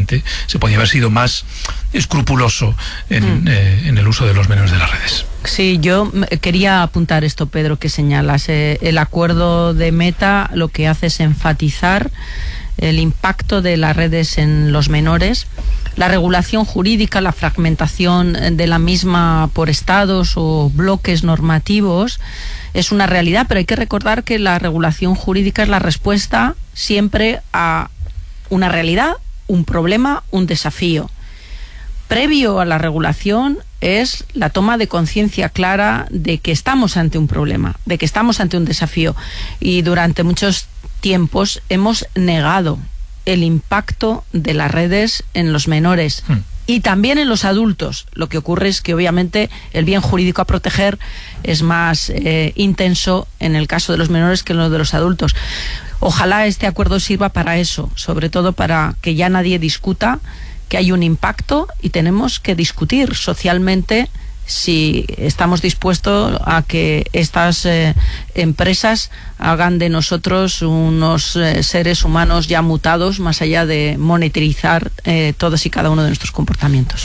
efectivamente se podía haber sido más escrupuloso en el uso de los menores de las redes. Sí, yo quería apuntar esto, Pedro, que señalas. El acuerdo de Meta lo que hace es enfatizar el impacto de las redes en los menores. La regulación jurídica, la fragmentación de la misma por estados o bloques normativos es una realidad, pero hay que recordar que la regulación jurídica es la respuesta siempre a una realidad, un problema, un desafío. Previo a la regulación es la toma de conciencia clara de que estamos ante un problema, de que estamos ante un desafío, y durante muchos tiempos hemos negado el impacto de las redes en los menores y también en los adultos. Lo que ocurre es que obviamente el bien jurídico a proteger es más intenso en el caso de los menores que en lo de los adultos. Ojalá este acuerdo sirva para eso, sobre todo para que ya nadie discuta que hay un impacto, y tenemos que discutir socialmente si estamos dispuestos a que estas empresas hagan de nosotros unos seres humanos ya mutados, más allá de monetizar todos y cada uno de nuestros comportamientos.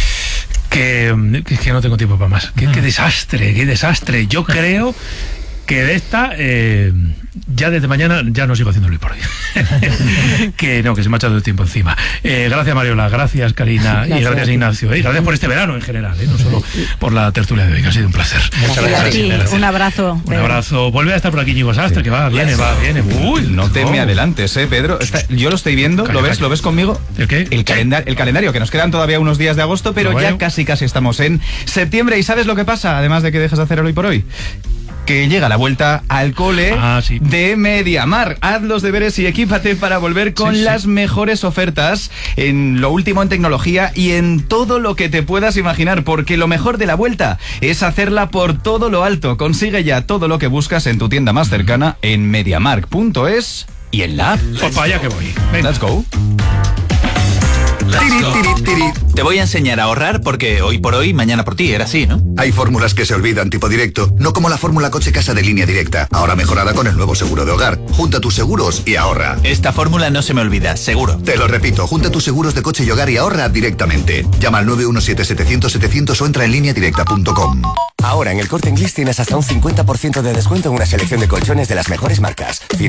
Que no tengo tiempo para más. Qué desastre. Yo creo que de esta ya desde mañana ya no sigo haciéndolo por hoy. que se me ha echado el tiempo encima. Gracias, Mariola, gracias, Karina, y gracias, Ignacio, y gracias por este verano en general, no solo por la tertulia de hoy, que ha sido un placer. Muchas gracias. Un abrazo. Un abrazo. Vuelve a estar por aquí Íñigo Sastre, que viene. Uy, no te me adelantes, Pedro. Yo lo estoy viendo. ¿Lo ves conmigo? ¿El qué? El calendario, que nos quedan todavía unos días de agosto, pero ya casi estamos en septiembre. ¿Y sabes lo que pasa? Además de que dejas de hacer hoy por hoy, que llega la vuelta al cole de MediaMarkt. Haz los deberes y equípate para volver con las mejores ofertas en lo último en tecnología y en todo lo que te puedas imaginar, porque lo mejor de la vuelta es hacerla por todo lo alto. Consigue ya todo lo que buscas en tu tienda más cercana en mediamarkt.es y en la app. Pues para allá que voy. Venga. Let's go. Te voy a enseñar a ahorrar porque hoy por hoy, mañana por ti, era así, ¿no? Hay fórmulas que se olvidan tipo directo, no como la fórmula coche-casa de Línea Directa, ahora mejorada con el nuevo seguro de hogar. Junta tus seguros y ahorra. Esta fórmula no se me olvida, seguro. Te lo repito, junta tus seguros de coche y hogar y ahorra directamente. Llama al 917-700-700 o entra en lineadirecta.com. Ahora en el Corte Inglés tienes hasta un 50% de descuento en una selección de colchones de las mejores marcas.